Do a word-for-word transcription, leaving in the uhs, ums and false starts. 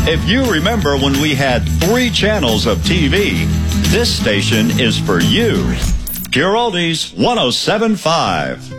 If you remember when we had three channels of T V, this station is for you. Pure Oldies one oh seven point five.